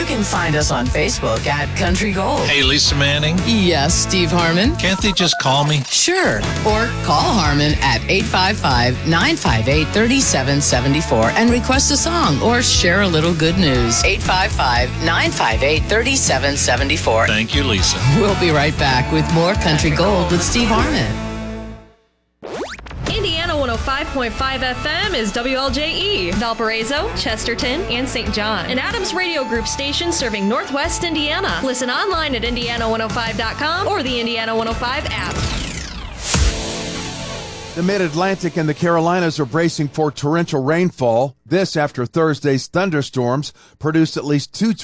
can find us on Facebook at Country Gold. Hey, Lisa Manning. Yes, Steve Harmon. Can't they just call me? Sure. Or call Harmon at 855-958-3774 and request a song or share a little good news. 855-958-3774. Thank you, Lisa. We'll be right back with more Country Gold with Steve Harmon. Indiana 105.5 FM is WLJE, Valparaiso, Chesterton, and St. John. An Adams Radio Group station serving Northwest Indiana. Listen online at Indiana105.com or the Indiana 105 app. The Mid-Atlantic and the Carolinas are bracing for torrential rainfall. This after Thursday's thunderstorms produced at least two